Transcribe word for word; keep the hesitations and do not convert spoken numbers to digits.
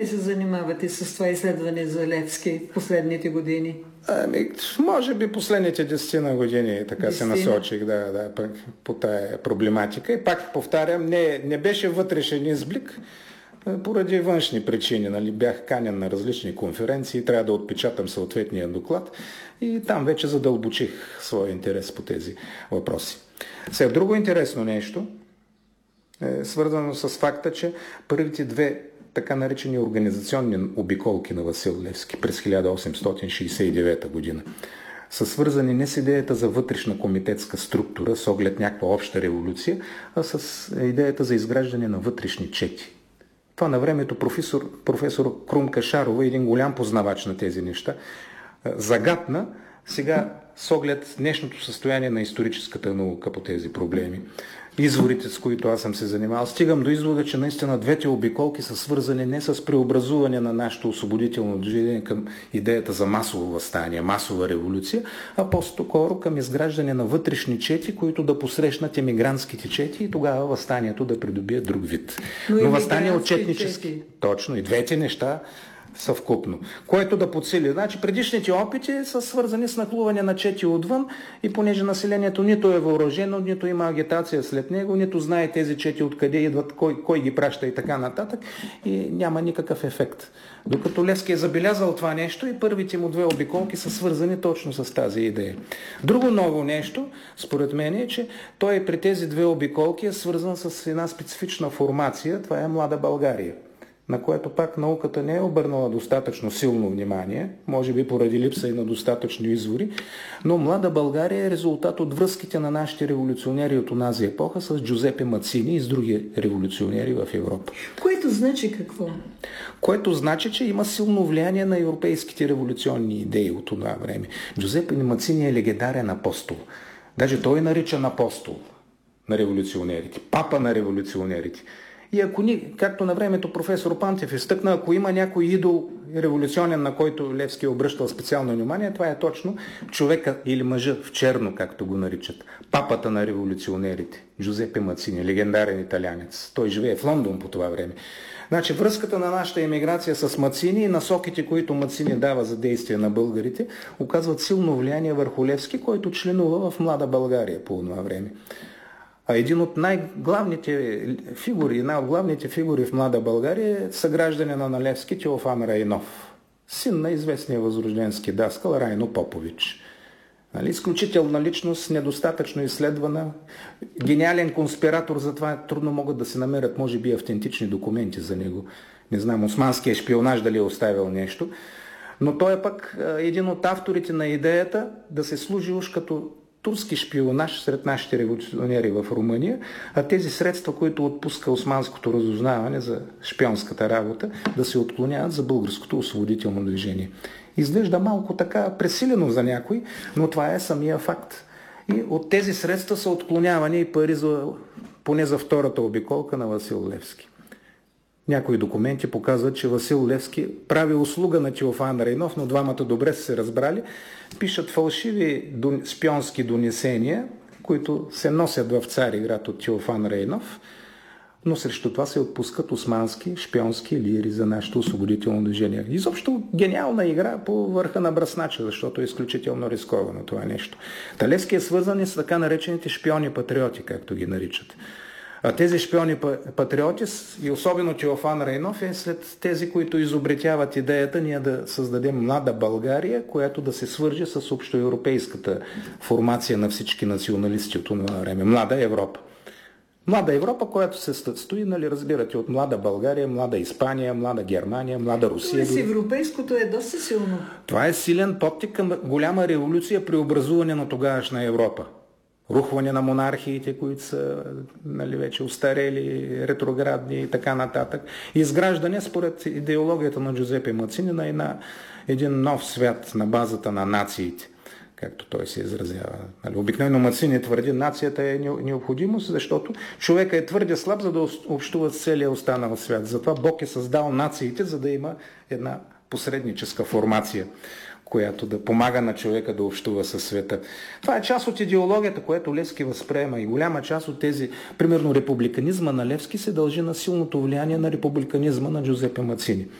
ли се занимавате с това изследване за Левски в последните години? Ами, може би последните десетина години така Десетина? се насочих да, да, пък, по тая проблематика. И пак повтарям, не, не беше вътрешен изблик, поради външни причини. Нали, бях канен на различни конференции, трябва да отпечатам съответния доклад и там вече задълбочих своя интерес по тези въпроси. Сега, друго интересно нещо е свързано с факта, че първите две така наречени организационни обиколки на Васил Левски през хиляда осемстотин шейсет и девета година са свързани не с идеята за вътрешна комитетска структура с оглед някаква обща революция, а с идеята за изграждане на вътрешни чети. Това на времето професор, професор Крумка Шарова, един голям познавач на тези неща, загатна сега с оглед днешното състояние на историческата наука по тези проблеми. Изворите, с които аз съм се занимавал, стигам до извода, че наистина двете обиколки са свързани не с преобразуване на нашето освободително движение към идеята за масово въстание, масова революция, а по-скоро към изграждане на вътрешни чети, които да посрещнат емигрантските чети и тогава въстанието да придобие друг вид. Но, Но въстание от четнически. Чети. Точно, и двете неща съвкупно, което да подсили. Значи предишните опити са свързани с нахлуване на чети отвън и понеже населението нито е въоръжено, нито има агитация след него, нито знае тези чети откъде идват, кой, кой ги праща и така нататък и няма никакъв ефект. Докато Левски е забелязал това нещо и първите му две обиколки са свързани точно с тази идея. Друго ново нещо, според мен е, че той при тези две обиколки е свързан с една специфична формация, това е Млада България, на което пак науката не е обърнала достатъчно силно внимание, може би поради липса и на достатъчно извори, но Млада България е резултат от връзките на нашите революционери от онази епоха с Джузепе Мацини и с други революционери в Европа. Което значи какво? Което значи, че има силно влияние на европейските революционни идеи от това време. Джузепе Мацини е легендарен апостол. Даже той наричан апостол на революционерите, папа на революционерите. И ако ни, както на времето професор Пантев изтъкна, ако има някой идол революционен, на който Левски е обръщал специално внимание, това е точно човека или мъжа в черно, както го наричат. Папата на революционерите, Джузепе Мацини, легендарен италянец. Той живее в Лондон по това време. Значи връзката на нашата емиграция с Мацини и насоките, които Мацини дава за действие на българите, оказват силно влияние върху Левски, който членува в Млада България по това време. А един от най-главните фигури, една от главните фигури в Млада България е съгражданин на Левски Теофан Райнов, син на известния възрожденски даскал Райно Попович. Нали, изключителна личност, недостатъчно изследвана, гениален конспиратор, затова трудно могат да се намерят, може би, автентични документи за него. Не знам, османския шпионаж дали е оставил нещо, но той е пък един от авторите на идеята да се служи уж като турски шпионаж сред нашите революционери в Румъния, а тези средства, които отпуска османското разузнаване за шпионската работа, да се отклоняват за българското освободително движение. Изглежда малко така пресилено за някой, но това е самия факт. И от тези средства са отклонявани и пари за, поне за втората обиколка на Васил Левски. Някои документи показват, че Васил Левски прави услуга на Теофан Райнов, но двамата добре са се разбрали, пишат фалшиви шпионски донесения, които се носят в Цариград от Теофан Райнов, но срещу това се отпускат османски шпионски лири за нашето освободително движение. Изобщо гениална игра по върха на бръснача, защото е изключително рисковано това нещо. Левски е свързан и с така наречените шпиони-патриоти, както ги наричат. А тези шпиони-патриоти и особено Теофан Райнов е след тези, които изобретяват идеята ние да създадем Млада България, която да се свърже с общоевропейската формация на всички националисти от това време. Млада Европа. Млада Европа, която се състои, нали, разбирате, от Млада България, Млада Испания, Млада Германия, Млада Русия. Тоест европейското е доста силно. Това е силен подтик към голяма революция, преобразуване на тогавашна Европа. Рухване на монархиите, които са, нали, вече устарели, ретроградни и така нататък. Изграждане според идеологията на Джузепе Мацини на една, един нов свят на базата на нациите, както той се изразява. Нали, обикновено Мацини твърди, нацията е необходимост, защото човека е твърде слаб, за да общува с целия останал свят. Затова Бог е създал нациите, за да има една посредническа формация, която да помага на човека да общува със света. Това е част от идеологията, която Левски възприема и голяма част от тези, примерно републиканизма на Левски се дължи на силното влияние на републиканизма на Джузепе Мацини.